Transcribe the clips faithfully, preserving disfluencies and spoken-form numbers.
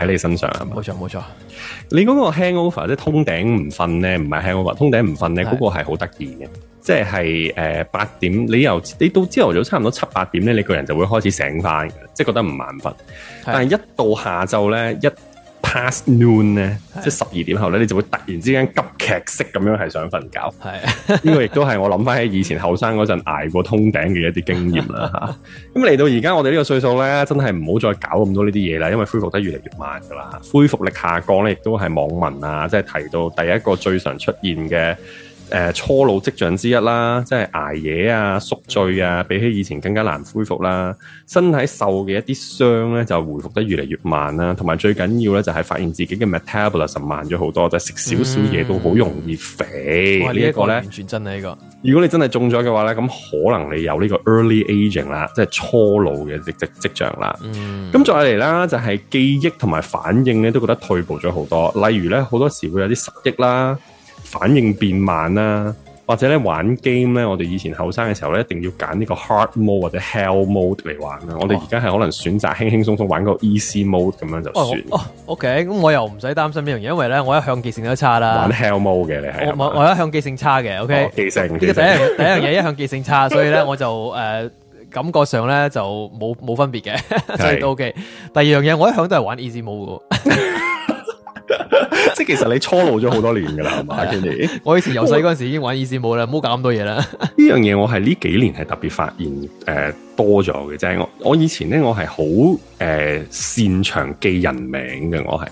喺你身上係嘛？ 冇錯冇錯。 你嗰個 hangover 即係通頂唔瞓咧，唔係 hangover，通頂唔瞓咧，嗰、那個係好得意嘅，即係誒八點，你由你到朝頭早差唔多七八點咧，你個人就會開始醒翻嘅，即係覺得唔眼瞓。但係一到下晝咧，一 past noon 咧，即係十二點後咧，你就會突然之間急劇式咁樣係想瞓覺。係呢個亦都係我諗翻起以前後生嗰陣捱過通頂嘅一啲經驗啦嚇。咁嚟到而家我哋呢個歲數咧，真係唔好再搞咁多呢啲嘢啦，因為恢復得越嚟越慢噶啦，恢復力下降咧，亦都係網民啊，即係提到第一個最常出現嘅。誒、呃、初老跡象之一啦，即係捱夜啊、宿醉啊，比起以前更加難恢復啦。身體受嘅一啲傷咧，就恢復得越嚟越慢啦。同埋最緊要咧，就係、是、發現自己嘅 metabolism 慢咗好多，就食少少嘢都好容易肥。嗯、這個、呢一個咧， 完全真係呢個。 如果你真係中咗嘅話咧，咁可能你有呢個 early aging 啦，即係初老嘅跡跡跡象啦。咁、嗯、再嚟啦，就係、是、記憶同埋反應咧，都覺得退步咗好多。例如咧，好多時會有啲失憶啦。反應變慢啦，或者咧玩 game 咧，我哋以前後生嘅時候咧，一定要揀呢個 hard mode 或者 hell mode 嚟玩啦。哦、我哋而家係可能選擇輕輕鬆鬆玩個 easy mode 咁樣就算。 哦，哦 OK，咁我又唔使擔心呢樣嘢，因為咧我一向記性都差啦。 玩 hell mode 嘅你係我我一向記性差嘅 ，OK、哦。記性呢個第一樣第一樣嘢一向記性差，所以咧我就誒、呃、感覺上咧就冇冇分別嘅，所以都 OK。第二樣嘢我一向都係玩 easy mode 嘅。 即係其實你初老咗好多年噶啦，係嘛 Kenny？ 我以前由細嗰陣時已經玩 easy mode啦，唔好搞咁多嘢啦。呢樣嘢我係呢幾年係特別發現誒、呃、多咗嘅，即係我我以前咧我係好誒擅長記人名嘅，我係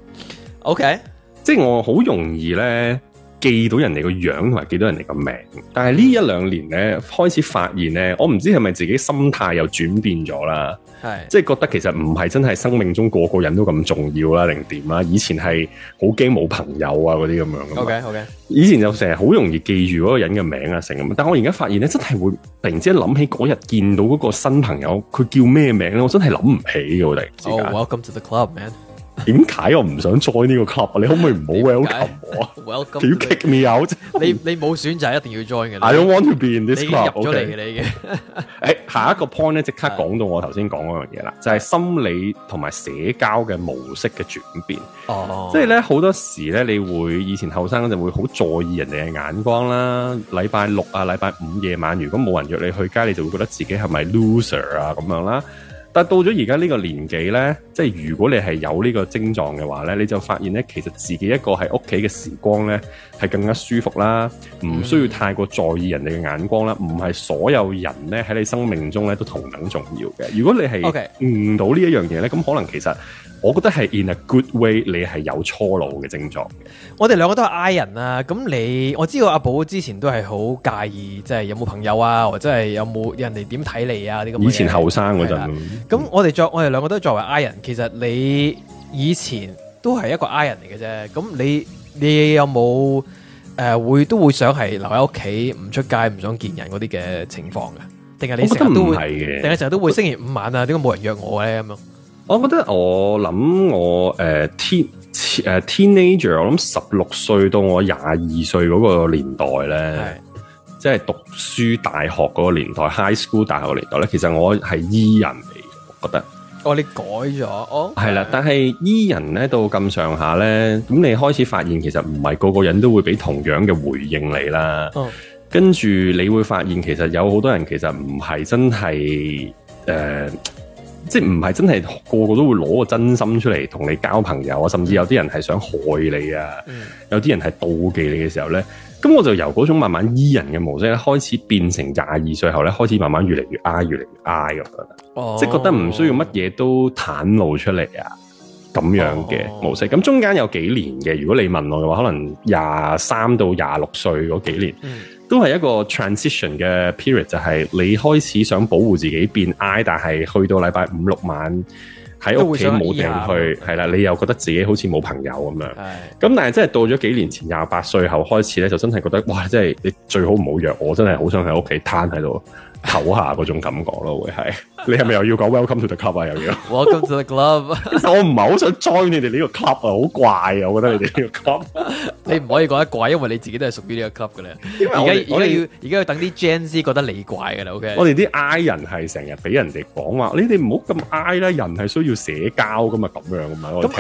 OK， 即係我好容易咧記到人哋個樣同埋記到人哋個名，但係呢一兩年咧開始發現咧，我唔知係咪自己心態又轉變咗啦。係，即係覺得其實唔係真係生命中個個人都咁重要啦，定點啦？以前係好驚冇朋友啊，嗰啲咁樣。OK OK。以前就成日好容易記住嗰個人嘅名啊，成咁。但係我而家發現咧，真係會突然之間諗起嗰日見到嗰個新朋友，佢叫咩名咧？我真係諗唔起嘅，我哋。Oh, welcome to the club, man. 點解我唔想 join 呢個 club 啊？你可唔可以唔好 welcome 我啊 ？Welcome， you kick me out？ 你你冇選擇，一定要 join 嘅。 I don't want to be in this club。 你入咗嚟嘅你嘅。 誒，下一個 point 咧，即刻講到我頭先講嗰樣嘢啦，就係、是、心理同埋社交嘅模式嘅轉變。哦，即係咧好多時咧，你會以前後生嗰陣會好在意人哋嘅眼光啦。禮拜六啊，禮拜五夜晚，如果冇人約你去街，你就會覺得自己係咪 loser 啊咁樣啦。但到咗而家呢個年紀咧，即係如果你係有呢個症狀嘅話咧，你就發現咧，其實自己一個喺屋企嘅時光咧，係更加舒服啦，唔需要太過在意人哋嘅眼光啦，唔係所有人咧喺你生命中咧都同等重要嘅。如果你係悟到呢一樣嘢咧，咁可能其實我覺得係 in a good way，你係有初老嘅症狀嘅。 我哋兩個都係 I 人啊，咁你我知道阿寶之前都係好介意，即係有冇朋友啊，或者係有冇人哋點睇你啊啲咁。以前後生嗰陣。咁我哋作我哋兩個都作為 I 人，其實你以前都係一個 I 人嚟嘅啫。咁你你有冇誒、呃、會都會想係留喺屋企唔出街唔想見人嗰啲嘅情況嘅？定係你成日都會？定係成日都會星期五晚啊？點解冇人約我咧咁樣？ 我覺得我諗我誒、呃、teen 誒、呃、teenager， 我諗十六歲到我廿二歲嗰個年代咧，即係讀書大學嗰個年代 ，high school 大學嘅年代咧，其實我係 E 人嚟嘅，我覺得。 哦，你改咗，哦，係啦，但係 E 人咧到咁上下咧，咁你開始發現其實唔係個個人都會俾同樣嘅回應你啦。哦，跟住你會發現其實有好多人其實唔係真係誒。呃即係唔係真係個個都會攞個真心出嚟同你交朋友啊，甚至有啲人係想害你啊，嗯、有啲人係妒忌你嘅時候咧，咁我就由嗰種慢慢醫人嘅模式咧，開始變成廿二歲後咧，開始慢慢越嚟越挨，越嚟越挨咁樣，哦、即係覺得唔需要乜嘢都袒露出嚟啊，咁樣嘅模式。咁、哦、中間有幾年嘅，如果你問我嘅話，可能廿三到廿六歲嗰幾年。嗯，都係一個 transition 嘅 period， 就係你開始想保護自己變 I， 但係去到禮拜五六晚喺屋企冇定去，係啦，你又覺得自己好似冇朋友咁樣。咁但係真係到咗幾年前廿八歲後開始咧，就真係覺得哇，真係你最好唔好約我，真係好想喺屋企攤喺度唞下嗰種感覺咯，會係。你係咪又要講 welcome to the club 啊？又要 welcome to the club。其實我唔係好想 join 你哋呢個 club 啊，好怪啊！我覺得你哋呢個 club。 你唔可以覺得怪，因為你自己都係屬於呢個 club 嘅咧。而家而家要而家要等啲 Gen Z 覺得你怪嘅啦。OK。我哋啲 I 人係成日俾人哋講話，你哋唔好咁 I 啦，人係需要社交噶嘛，咁樣噶嘛。